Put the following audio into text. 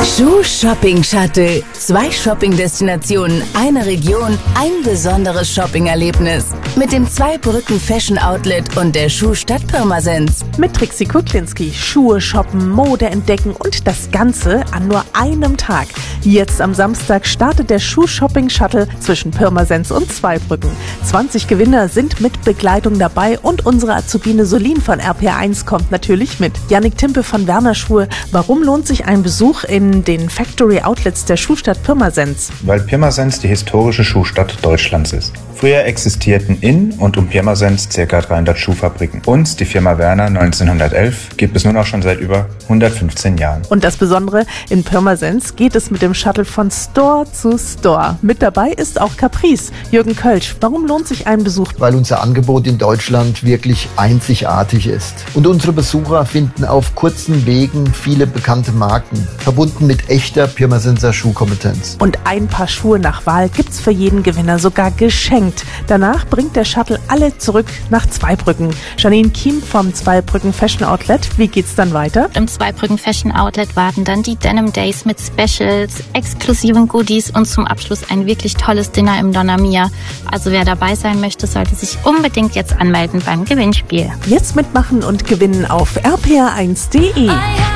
Schuh Shopping Shuttle. 2 Shopping-Destinationen, eine Region, ein besonderes Shopping-Erlebnis. Mit dem Zweibrücken Fashion Outlet und der Schuhstadt Pirmasens. Mit Trixie Kuklinski. Schuhe shoppen, Mode entdecken und das Ganze an nur einem Tag. Jetzt am Samstag startet der Schuh-Shopping-Shuttle zwischen Pirmasens und Zweibrücken. 20 Gewinner sind mit Begleitung dabei und unsere Azubine Solin von RPR1 kommt natürlich mit. Jannik Timpe von Werner Schuhe. Warum lohnt sich ein Besuch in den Factory Outlets der Schuhstadt Pirmasens? Weil Pirmasens die historische Schuhstadt Deutschlands ist. Früher existierten in und um Pirmasens ca. 300 Schuhfabriken. Uns, die Firma Werner 1911, gibt es nun auch schon seit über 115 Jahren. Und das Besondere, in Pirmasens geht es mit dem Shuttle von Store zu Store. Mit dabei ist auch Caprice. Jürgen Kölsch, warum lohnt sich ein Besuch? Weil unser Angebot in Deutschland wirklich einzigartig ist. Und unsere Besucher finden auf kurzen Wegen viele bekannte Marken, verbunden mit echter Pirmasenser Schuhkompetenz. Und ein Paar Schuhe nach Wahl gibt's für jeden Gewinner sogar geschenkt. Danach bringt der Shuttle alle zurück nach Zweibrücken. Janine Kiem vom Zweibrücken Fashion Outlet. Wie geht's dann weiter? Im Zweibrücken Fashion Outlet warten dann die Denim Days mit Specials, exklusiven Goodies und zum Abschluss ein wirklich tolles Dinner im Donna Mia. Also wer dabei sein möchte, sollte sich unbedingt jetzt anmelden beim Gewinnspiel. Jetzt mitmachen und gewinnen auf rpr1.de.